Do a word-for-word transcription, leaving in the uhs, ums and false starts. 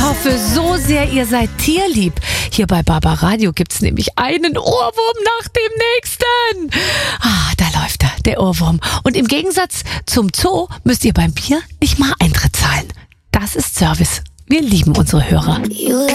hoffe so sehr, ihr seid tierlieb. Hier bei Barbaradio gibt's nämlich einen Ohrwurm nach dem nächsten. Ah, da läuft er, der Ohrwurm. Und im Gegensatz zum Zoo müsst ihr beim Bier nicht mal Eintritt zahlen. Das ist Service. Wir lieben unsere Hörer.